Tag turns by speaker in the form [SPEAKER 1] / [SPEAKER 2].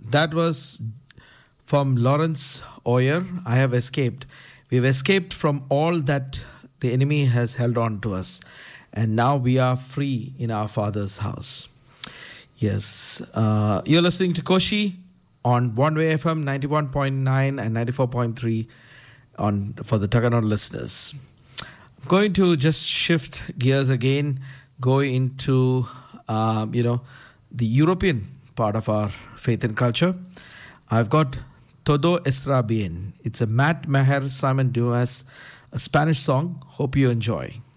[SPEAKER 1] That was from Lawrence Oyer. I have escaped. We've escaped from all that the enemy has held on to us. And now we are free in our Father's house. Yes. You're listening to Koshi on One Way FM 91.9 and 94.3 for the Taganod listeners. I'm going to just shift gears again, go into, the European part of our faith and culture. I've got Todo Estará Bien. It's a Matt Maher, Simon Dumas, a Spanish song. Hope you enjoy.